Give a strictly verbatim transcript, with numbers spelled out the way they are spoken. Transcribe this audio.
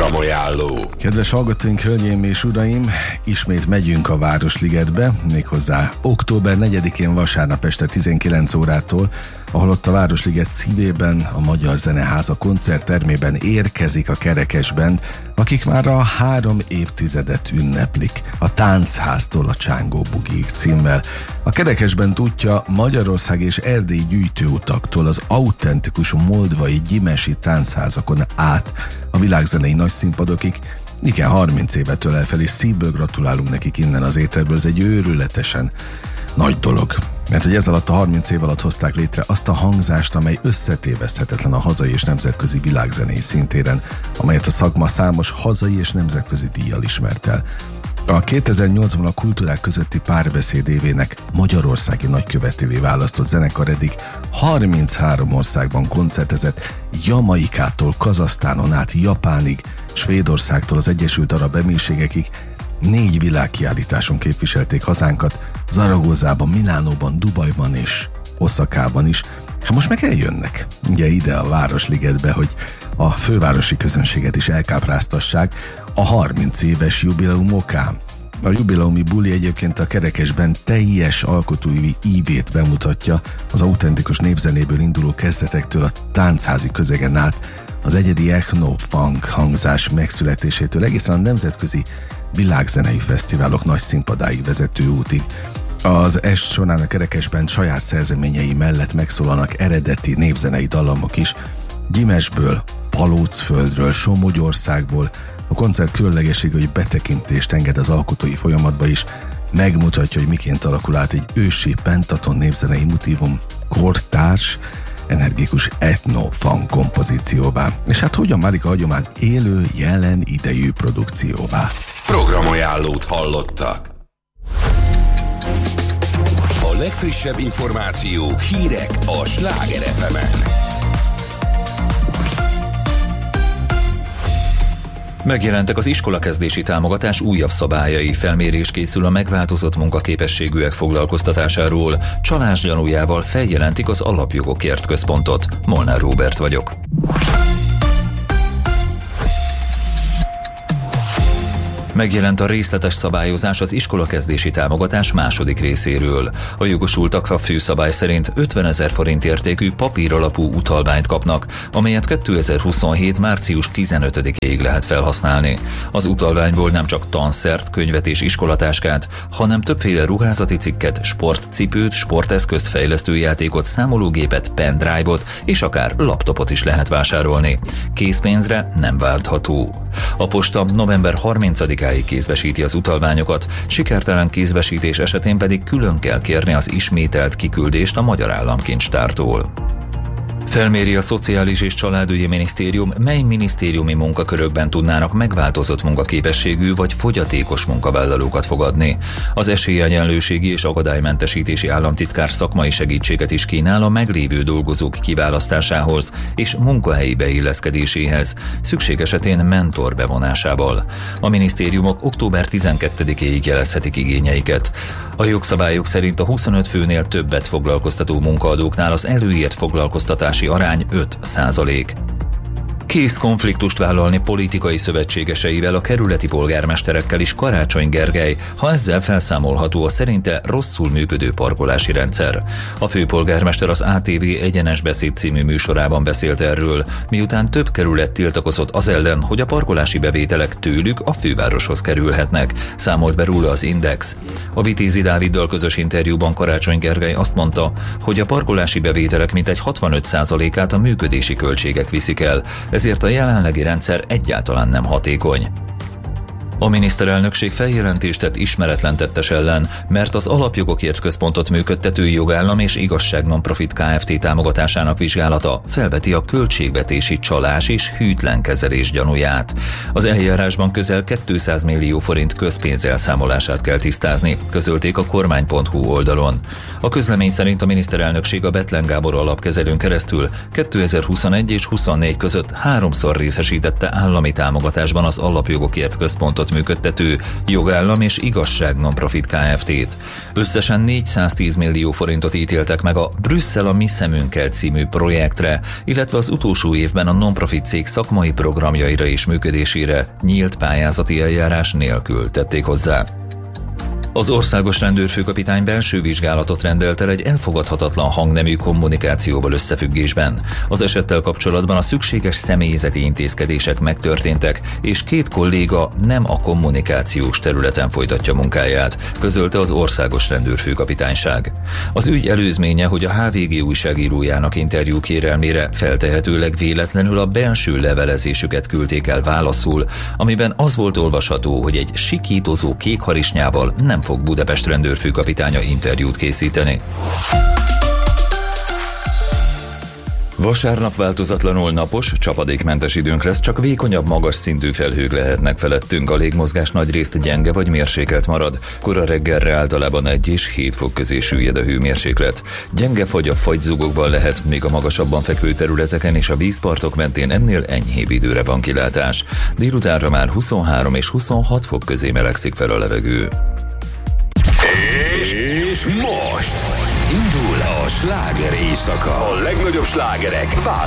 Programajánló. Kedves hallgatóink, hölgyeim és uraim, ismét megyünk a Városligetbe, méghozzá október negyedikén vasárnap este tizenkilenc órától, ahol ott a Városliget szívében, a Magyar Zeneháza koncerttermében érkezik a Kerekes-band, akik már a három évtizedet ünneplik, a Táncháztól a Csángó Bugiig címmel. A Kerekes-band útja Magyarország és Erdély gyűjtőutaktól az autentikus moldvai gyimesi táncházakon át a világzenei nagy színpadokig. Igen, harminc évet ölel fel, és szívből gratulálunk nekik innen az éterből, ez egy őrületesen nagy dolog. Mert hogy ez alatt a harminc év alatt hozták létre azt a hangzást, amely összetéveszthetetlen a hazai és nemzetközi világzenei szintéren, amelyet a szakma számos hazai és nemzetközi díjjal ismert el. A kétezer-nyolcban a kultúrák közötti párbeszéd évének magyarországi nagykövetévé választott zenekar eddig harminchárom országban koncertezett, Jamaikától Kazahsztánon át Japánig, Svédországtól az Egyesült Arab Emírségekig négy világkiállításon képviselték hazánkat, Zaragozában, Milánóban, Dubajban és Oszakában is. Hát most meg eljönnek ugye ide a Városligetbe, hogy a fővárosi közönséget is elkápráztassák a harminc éves jubileum okán. A jubileumi buli egyébként a Kerekes-band teljes alkotói ívét bemutatja, az autentikus népzenéből induló kezdetektől a táncházi közegen át, az egyedi ethno-funk hangzás megszületésétől egészen a nemzetközi világzenei fesztiválok nagy színpadáig vezető útig. Az est során a Kerekes-band saját szerzeményei mellett megszólalnak eredeti népzenei dallamok is, Gyimesből, Palócföldről, Somogyországból. A koncert különlegessége, hogy betekintést enged az alkotói folyamatba is, megmutatja, hogy miként alakul át egy ősi pentaton népzenei motívum kortárs, energikus etno-funk kompozícióvá. És hát hogyan válik a hagyomány élő, jelen idejű produkcióvá. Programajánlót hallottak. A legfrissebb információk, hírek a Sláger ef emen. Megjelentek az iskolakezdési támogatás újabb szabályai, felmérés készül a megváltozott munkaképességűek foglalkoztatásáról. Csalás gyanújával feljelentik az Alapjogokért Központot. Molnár Róbert vagyok. Megjelent a részletes szabályozás az iskolakezdési támogatás második részéről. A jogosultak a főszabály szerint ötvenezer forint értékű papíralapú utalványt kapnak, amelyet kétezer-huszonhét március tizenötödikéig lehet felhasználni. Az utalványból nem csak tanszert, könyvet és iskolatáskát, hanem többféle ruházati cikket, sportcipőt, sporteszközt, fejlesztőjátékot, számológépet, pendrive-ot és akár laptopot is lehet vásárolni. Készpénzre nem váltható. A posta november harmincadikáig kézbesíti az utalványokat, sikertelen kézbesítés esetén pedig külön kell kérni az ismételt kiküldést a Magyar Államkincstártól. Felméri a Szociális és Családügyi Minisztérium, mely minisztériumi munkakörökben tudnának megváltozott munkaképességű vagy fogyatékos munkavállalókat fogadni. Az Esélyegyenlőségi és Akadálymentesítési Államtitkár szakmai segítséget is kínál a meglévő dolgozók kiválasztásához és munkahelyi beilleszkedéséhez, szükség esetén mentor bevonásával. A minisztériumok október tizenkettedikéig jelezhetik igényeiket. A jogszabályok szerint a huszonöt főnél többet foglalkoztató munkaadóknál az előírt foglalkoztatási arány öt százalék. Kész konfliktust vállalni politikai szövetségeseivel, a kerületi polgármesterekkel is Karácsony Gergely, ha ezzel felszámolható a szerinte rosszul működő parkolási rendszer. A főpolgármester az á té vé Egyenes Beszéd című műsorában beszélt erről, miután több kerület tiltakozott az ellen, hogy a parkolási bevételek tőlük a fővároshoz kerülhetnek, számolt be róla az Index. A Vitézi Dáviddal közös interjúban Karácsony Gergely azt mondta, hogy a parkolási bevételek mintegy hatvanöt százalékát a működési költségek viszik el, ezért a jelenlegi rendszer egyáltalán nem hatékony. A miniszterelnökség feljelentést tett ismeretlen tettes ellen, mert az Alapjogokért Központot működtető Jogállam és Igazság Nonprofit Kft. Támogatásának vizsgálata felveti a költségvetési csalás és hűtlen kezelés gyanúját. Az eljárásban közel kétszáz millió forint közpénzelszámolását kell tisztázni, közölték a kormány pont hu oldalon. A közlemény szerint a miniszterelnökség a Bethlen Gábor alapkezelőn keresztül kétezer-huszonegy és huszonnégy között háromszor részesítette állami támogatásban az Alapjogokért Központot alapot működtető Jogállam és Igazság Nonprofit Kft-t. Összesen négyszáztíz millió forintot ítéltek meg a Brüsszel a mi szemünkkel című projektre, illetve az utolsó évben a nonprofit cég szakmai programjaira és működésére nyílt pályázati eljárás nélkül tették hozzá. Az országos rendőrfőkapitány belső vizsgálatot rendelt el egy elfogadhatatlan hangnemű kommunikációval összefüggésben. Az esettel kapcsolatban a szükséges személyzeti intézkedések megtörténtek, és két kolléga nem a kommunikációs területen folytatja munkáját, közölte az országos rendőrfőkapitányság. Az ügy előzménye, hogy a há vé gé újságírójának interjú kérelmére feltehetőleg véletlenül a belső levelezésüket küldték el válaszul, amiben az volt olvasható, hogy egy sikítozó kékharisnyával nem fog Budapest rendőrfőkapitánya interjút készíteni. Vasárnap változatlanul napos, csapadékmentes időnk lesz, csak vékonyabb, magas szintű felhők lehetnek felettünk, a légmozgás nagyrészt gyenge vagy mérsékelt marad. Kora reggelre általában egy és hét fok közé süllyed a hőmérséklet. Gyenge fagy a fagyzugokban lehet, még a magasabban fekvő területeken és a vízpartok mentén ennél enyhébb időre van kilátás. Délutánra már huszonhárom és huszonhat fok közé melegszik fel a levegő. És most indul a sláger éjszaka. A legnagyobb slágerek